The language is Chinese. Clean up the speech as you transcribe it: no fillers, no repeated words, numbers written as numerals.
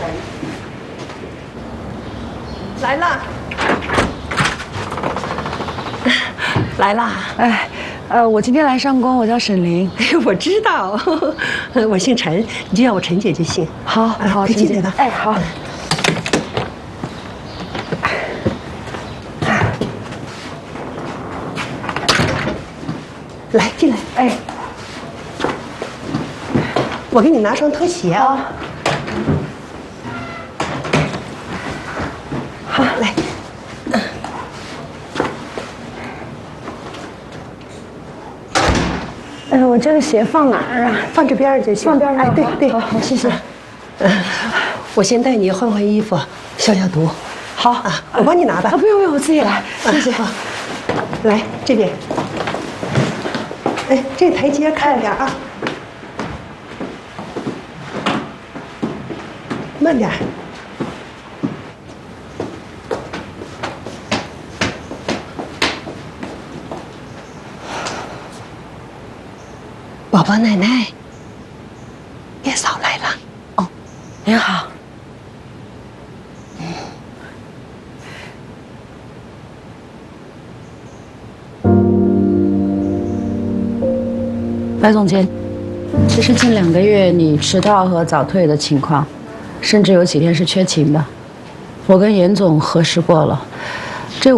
来啦，来啦！ 哎，我今天来上工，我叫沈玲。 哎，我知道，我姓陈，你就叫我陈姐就行。 好，好， 快进来吧。 哎，好。 来，进来。 哎， 我给你拿双拖鞋啊。好，来。 我这个鞋放哪儿啊？ 放这边儿就行。 放边上。 哎，对对， 好，谢谢。 我先带你换换衣服，消消毒。 好啊，我帮你拿吧。 不用，我自己来。谢谢。 来这边。哎，这台阶看点啊，慢点。宝宝奶奶，月嫂来了。 哦，您好。白总监，其实近2个月你迟到和早退的情况，甚至有几天是缺勤的。我跟严总核实过了，这